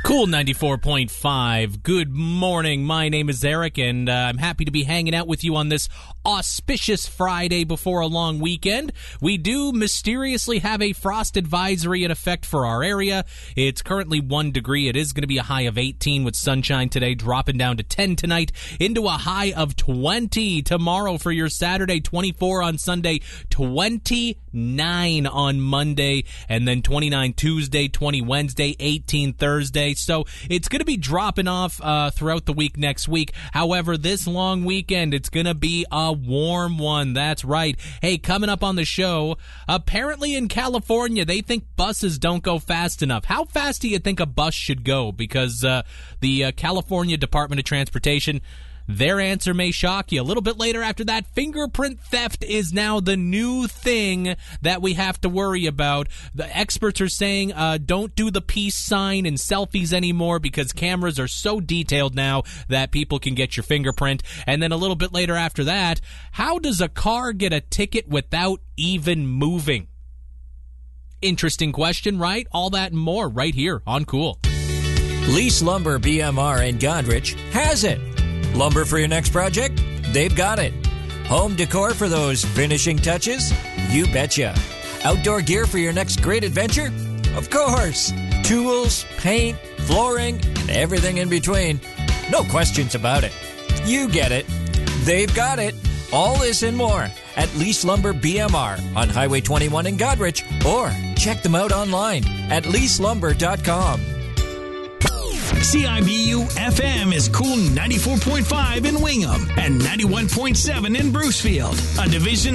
Cool 94.5. Good morning. My name is Eric, and I'm happy to be hanging out with you on this auspicious Friday before a long weekend. We do mysteriously have a frost advisory in effect for our area. It's currently 1 degree. It is going to be a high of 18 with sunshine today, dropping down to 10 tonight, into a high of 20 tomorrow for your Saturday, 24 on Sunday, 29 on Monday, and then 29 Tuesday, 20 Wednesday, 18 Thursday. So it's going to be dropping off throughout the week next week. However, this long weekend, it's going to be a warm one. That's right. Hey, coming up on the show, apparently in California, they think buses don't go fast enough. How fast do you think a bus should go? Because the California Department of Transportation, their answer may shock you. A little bit later after that, fingerprint theft is now the new thing that we have to worry about. The experts are saying don't do the peace sign and selfies anymore because cameras are so detailed now that people can get your fingerprint. And then a little bit later after that, how does a car get a ticket without even moving? Interesting question, right? All that and more right here on Cool. Lease Lumber BMR in Godrich has it. Lumber for your next project? They've got it. Home decor for those finishing touches? You betcha. Outdoor gear for your next great adventure? Of course. Tools, paint, flooring, and everything in between. No questions about it. You get it. They've got it. All this and more at Lease Lumber BMR on Highway 21 in Godrich, or check them out online at leaselumber.com. CIBU FM is Cool 94.5 in Wingham and 91.7 in Brucefield, a division